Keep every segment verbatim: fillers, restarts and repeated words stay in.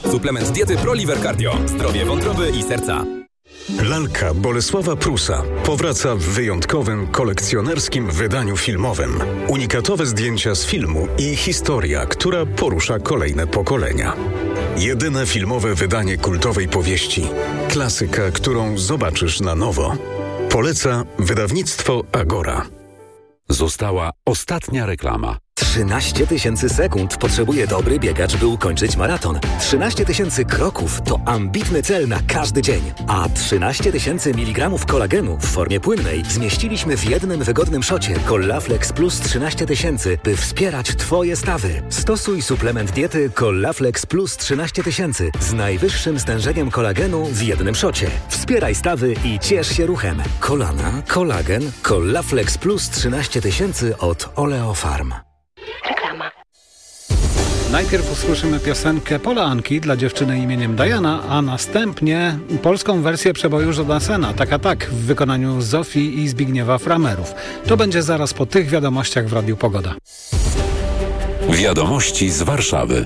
Suplement diety ProLiver Cardio. Zdrowie wątroby i serca. Lalka Bolesława Prusa powraca w wyjątkowym, kolekcjonerskim wydaniu filmowym. Unikatowe zdjęcia z filmu i historia, która porusza kolejne pokolenia. Jedyne filmowe wydanie kultowej powieści. Klasyka, którą zobaczysz na nowo. Poleca wydawnictwo Agora. Została ostatnia reklama. trzynaście tysięcy sekund potrzebuje dobry biegacz, by ukończyć maraton. trzynaście tysięcy kroków to ambitny cel na każdy dzień. A trzynaście tysięcy miligramów kolagenu w formie płynnej zmieściliśmy w jednym wygodnym szocie Collaflex Plus trzynaście tysięcy, by wspierać Twoje stawy. Stosuj suplement diety Collaflex Plus trzynaście tysięcy z najwyższym stężeniem kolagenu w jednym szocie. Wspieraj stawy i ciesz się ruchem. Kolana, kolagen, Collaflex Plus trzynaście tysięcy od Oleofarm. Reklama. Najpierw usłyszymy piosenkę Pola Anki dla dziewczyny imieniem Diana, a następnie polską wersję przeboju Jodasena, Tak a tak, w wykonaniu Zofii i Zbigniewa Framerów. To będzie zaraz po tych wiadomościach w Radiu Pogoda. Wiadomości z Warszawy.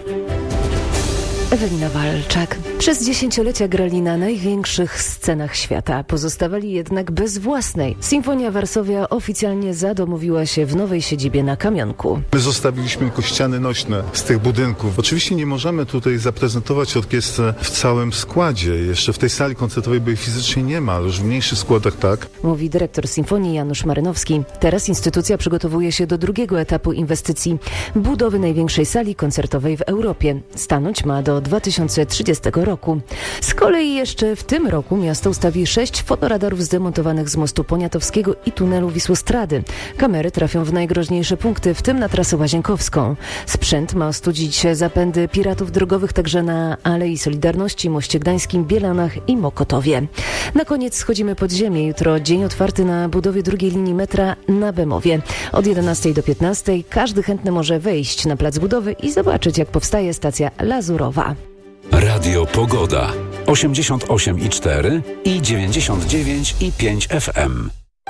Ewelina Walczak. Przez dziesięciolecia grali na największych scenach świata. Pozostawali jednak bez własnej. Sinfonia Varsovia oficjalnie zadomowiła się w nowej siedzibie na Kamionku. My zostawiliśmy tylko ściany nośne z tych budynków. Oczywiście nie możemy tutaj zaprezentować orkiestry w całym składzie. Jeszcze w tej sali koncertowej, bo jej fizycznie nie ma, ale już w mniejszych składach tak. Mówi dyrektor Sinfonii Janusz Marynowski. Teraz instytucja przygotowuje się do drugiego etapu inwestycji. Budowy największej sali koncertowej w Europie. Stanąć ma do dwa tysiące trzydziestego roku. Z kolei jeszcze w tym roku miasto ustawi sześć fotoradarów zdemontowanych z mostu Poniatowskiego i tunelu Wisłostrady. Kamery trafią w najgroźniejsze punkty, w tym na trasę łazienkowską. Sprzęt ma ostudzić zapędy piratów drogowych także na Alei Solidarności, Moście Gdańskim, Bielanach i Mokotowie. Na koniec schodzimy pod ziemię. Jutro dzień otwarty na budowie drugiej linii metra na Bemowie. Od jedenastej do piętnastej każdy chętny może wejść na plac budowy i zobaczyć, jak powstaje stacja Lazurowa. Radio Pogoda. osiemdziesiąt osiem i cztery i dziewięćdziesiąt dziewięć i pięć F M.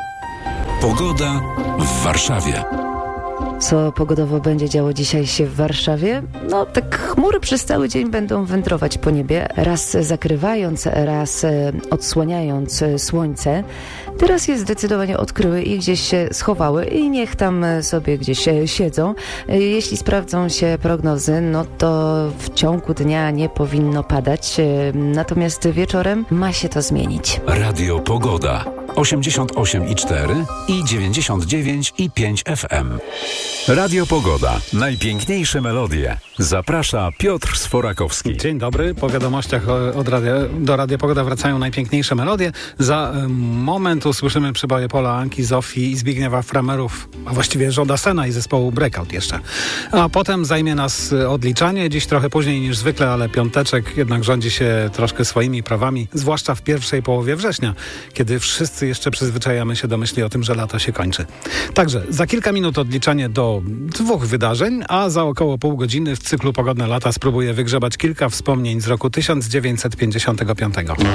Pogoda w Warszawie. Co pogodowo będzie działo dzisiaj się w Warszawie? No, tak chmury przez cały dzień będą wędrować po niebie, raz zakrywając, raz odsłaniając słońce. Teraz je zdecydowanie odkryły i gdzieś się schowały i niech tam sobie gdzieś siedzą. Jeśli sprawdzą się prognozy, no to w ciągu dnia nie powinno padać, natomiast wieczorem ma się to zmienić. Radio Pogoda. osiemdziesiąt osiem i cztery i dziewięćdziesiąt dziewięć i pięć F M. Radio Pogoda. Najpiękniejsze melodie. Zaprasza Piotr Sforakowski. Dzień dobry. Po wiadomościach od radia, do Radia Pogoda wracają najpiękniejsze melodie. Za moment usłyszymy przyboje Pola Anki, Zofii i Zbigniewa Framerów, a właściwie Jodasena i zespołu Breakout jeszcze. A potem zajmie nas odliczanie. Dziś trochę później niż zwykle, ale piąteczek jednak rządzi się troszkę swoimi prawami, zwłaszcza w pierwszej połowie września, kiedy wszyscy jeszcze przyzwyczajamy się do myśli o tym, że lato się kończy. Także za kilka minut odliczanie do dwóch wydarzeń, a za około pół godziny w cyklu Pogodne lata spróbuję wygrzebać kilka wspomnień z roku tysiąc dziewięćset pięćdziesiątego piątego.